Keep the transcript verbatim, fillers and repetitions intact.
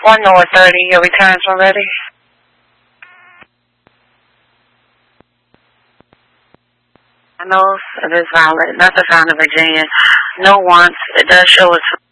One North thirty, your returns already? I know it is violent. Not the sound of Virginia. No wants. It does show us